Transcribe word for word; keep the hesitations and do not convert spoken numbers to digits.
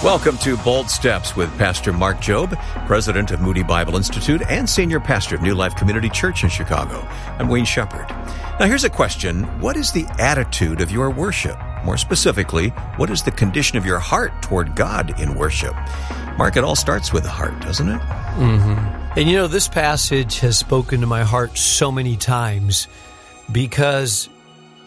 Welcome to Bold Steps with Pastor Mark Jobe, president of Moody Bible Institute and senior pastor of New Life Community Church in Chicago. I'm Wayne Shepherd. Now here's a question. What is the attitude of your worship? More specifically, what is the condition of your heart toward God in worship? Mark, it all starts with the heart, doesn't it? Mm-hmm. And you know, this passage has spoken to my heart so many times because